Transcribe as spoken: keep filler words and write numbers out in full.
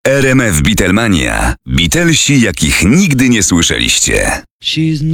R M F Beatlemania. Beatlesi, jakich nigdy nie słyszeliście.